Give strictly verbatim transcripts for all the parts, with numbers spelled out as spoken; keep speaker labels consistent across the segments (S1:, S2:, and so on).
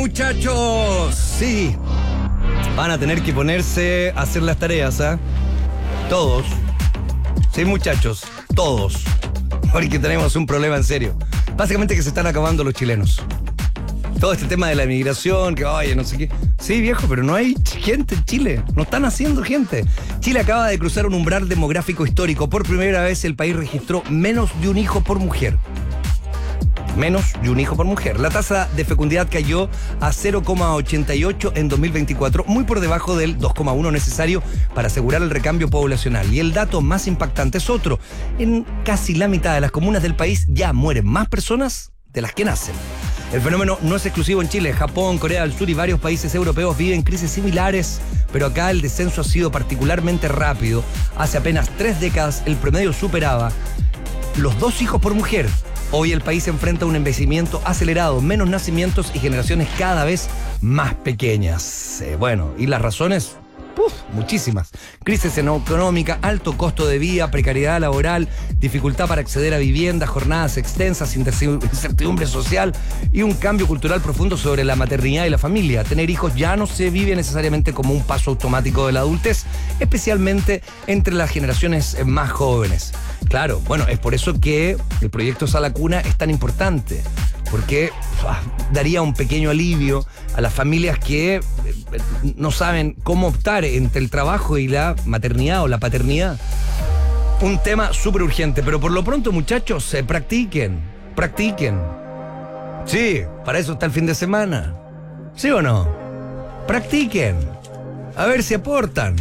S1: muchachos. Sí, van a tener que ponerse a hacer las tareas, ¿eh? Todos. Sí, muchachos, todos. Porque tenemos un problema en serio. Básicamente que se están acabando los chilenos. Todo este tema de la migración, que oye, no sé qué. Sí, viejo, pero no hay gente en Chile. No están haciendo gente. Chile acaba de cruzar un umbral demográfico histórico. Por primera vez el país registró menos de un hijo por mujer. Menos de un hijo por mujer. La tasa de fecundidad cayó a cero coma ochenta y ocho en dos mil veinticuatro, muy por debajo del dos coma uno necesario para asegurar el recambio poblacional. Y el dato más impactante es otro. En casi la mitad de las comunas del país ya mueren más personas de las que nacen. El fenómeno no es exclusivo en Chile. Japón, Corea del Sur y varios países europeos viven crisis similares, pero acá el descenso ha sido particularmente rápido. Hace apenas tres décadas el promedio superaba los dos hijos por mujer. Hoy el país enfrenta un envejecimiento acelerado, menos nacimientos y generaciones cada vez más pequeñas. Eh, bueno, ¿y las razones? Uf, muchísimas. Crisis económica, alto costo de vida, precariedad laboral, dificultad para acceder a vivienda, jornadas extensas, incertidumbre social y un cambio cultural profundo sobre la maternidad y la familia. Tener hijos ya no se vive necesariamente como un paso automático de la adultez, especialmente entre las generaciones más jóvenes. Claro, bueno, es por eso que el proyecto Sala Cuna es tan importante, porque ah, daría un pequeño alivio a las familias que eh, no saben cómo optar entre el trabajo y la maternidad o la paternidad. Un tema súper urgente, pero por lo pronto, muchachos, se practiquen, practiquen. Sí, para eso está el fin de semana. ¿Sí o no? Practiquen. A ver si aportan.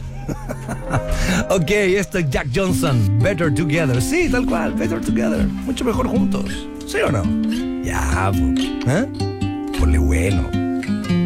S1: Ok, esto es Jack Johnson, Better Together. Sí, tal cual, Better Together. Mucho mejor juntos. ¿Sí o no? Ya, ¿eh? Ponle bueno.